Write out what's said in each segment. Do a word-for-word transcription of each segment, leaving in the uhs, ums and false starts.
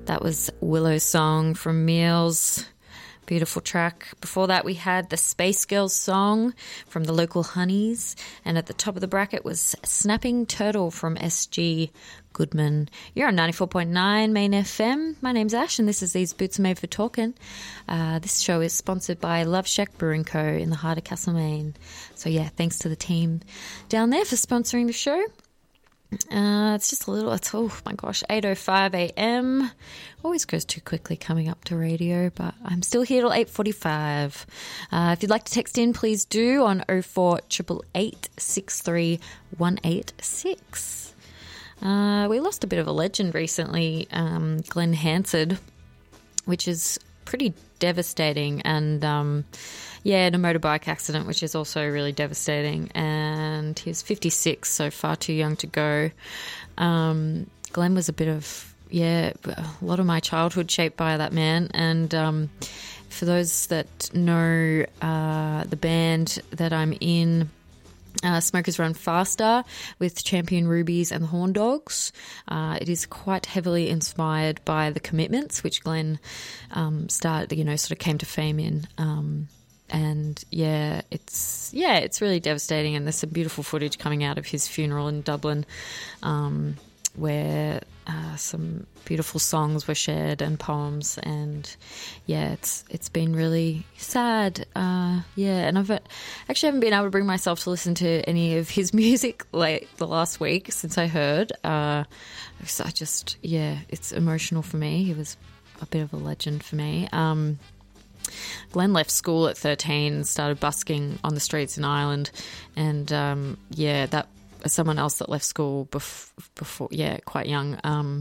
That was Willow Song from Meals. Beautiful track. Before that, we had the Space Girls song from the Local Honeys. And at the top of the bracket was Snapping Turtle from S G Goodman. You're on ninety-four point nine Main F M. My name's Ash, and this is These Boots Are Made for Talking. Uh, this show is sponsored by Love Shack Brewing Co. in the heart of Castlemaine. So, yeah, thanks to the team down there for sponsoring the show. Uh, it's just a little, it's, oh my gosh, eight oh five a.m. Always goes too quickly coming up to radio, but I'm still here till eight forty-five. Uh, if you'd like to text in, please do on oh four eight eight eight, six three one eight six. Uh, we lost a bit of a legend recently, um, Glenn Hansard, which is pretty devastating, and um, yeah, in a motorbike accident, which is also really devastating. And he was fifty-six, so far too young to go. Um, Glenn was a bit of, yeah, a lot of my childhood shaped by that man. And um, for those that know uh, the band that I'm in, Uh, Smokers Run Faster with Champion Rubies and the Horn Dogs. Uh, it is quite heavily inspired by The Commitments, which Glenn um, started, you know, sort of came to fame in. Um, and yeah, it's yeah, it's really devastating. And there's some beautiful footage coming out of his funeral in Dublin, um, where uh, some beautiful songs were shared and poems, and yeah, it's it's been really sad. Uh, yeah, and I've actually haven't been able to bring myself to listen to any of his music late the last week since I heard. Uh, so I just yeah, it's emotional for me. He was a bit of a legend for me. Um, Glenn left school at thirteen and started busking on the streets in Ireland, and um, yeah, that. As someone else that left school bef- before, yeah, quite young, um,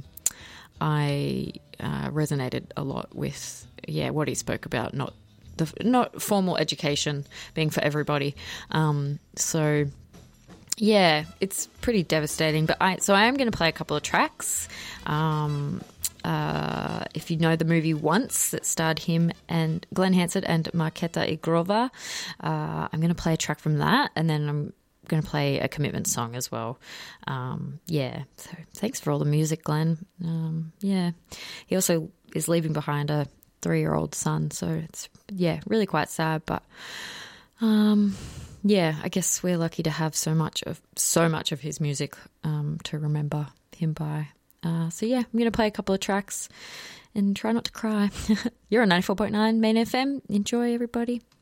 I uh, resonated a lot with, yeah, what he spoke about, not the not formal education being for everybody. Um, so, yeah, it's pretty devastating. But I, so I am going to play a couple of tracks. Um, uh, if you know the movie Once, that starred him and Glenn Hansard and Marketa Igrova, uh, I'm going to play a track from that, and then I'm going to play a Commitment song as well. Um, yeah, so thanks for all the music, Glenn. Um, yeah, he also is leaving behind a three-year-old son, so it's, yeah, really quite sad, but um, yeah, I guess we're lucky to have so much of so much of his music um, to remember him by. Uh, so yeah, I'm going to play a couple of tracks and try not to cry. You're on ninety-four point nine Main F M. Enjoy, everybody.